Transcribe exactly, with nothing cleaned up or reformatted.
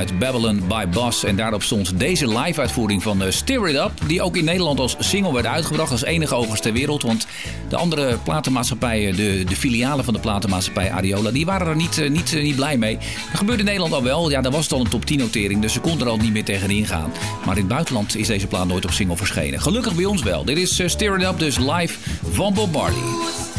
uit Babylon by Bas. En daarop stond deze live-uitvoering van uh, Stir It Up. Die ook in Nederland als single werd uitgebracht. Als enige overigens ter wereld. Want de andere platenmaatschappijen, de, de filialen van de platenmaatschappij Ariola, die waren er niet, uh, niet, uh, niet blij mee. Dat gebeurde in Nederland al wel. Ja, daar was het al een top tien notering. Dus ze konden er al niet meer tegenin gaan. Maar in het buitenland is deze plaat nooit op single verschenen. Gelukkig bij ons wel. Dit is uh, Stir It Up, dus live van Bob Marley.